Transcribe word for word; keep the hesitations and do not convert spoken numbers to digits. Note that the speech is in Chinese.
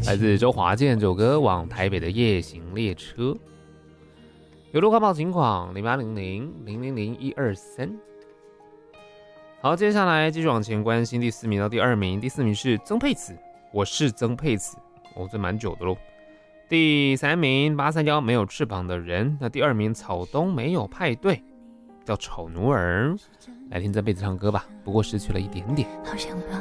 来自周华健这首歌《往台北的夜行列车》。有路快报情况零八零零零零零一二三。好，接下来继续往前关心第四名到第二名，第四名是曾沛慈，我是曾沛慈，哦，这蛮久的咯。第三名八三幺没有翅膀的人，那第二名草东没有派对，叫丑奴儿。来听曾沛慈唱歌吧，不过失去了一点点。好想